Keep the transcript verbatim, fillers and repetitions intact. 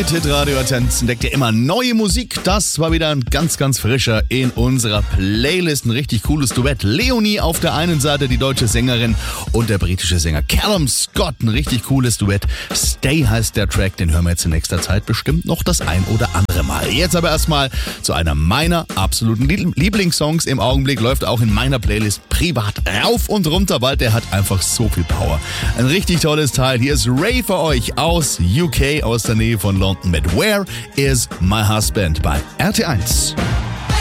Mit Hitradio Atent entdeckt ihr immer neue Musik. Das war wieder ein ganz, ganz frischer in unserer Playlist. Ein richtig cooles Duett. Leonie auf der einen Seite, die deutsche Sängerin, und der britische Sänger Callum Scott. Ein richtig cooles Duett. Stay heißt der Track, den hören wir jetzt in nächster Zeit bestimmt noch das ein oder andere Mal. Jetzt aber erstmal zu einer meiner absoluten Lieblingssongs im Augenblick. Läuft auch in meiner Playlist privat rauf und runter, weil der hat einfach so viel Power. Ein richtig tolles Teil. Hier ist Ray für euch aus U K, aus der Nähe von London mit Where is My Husband bei R T eins.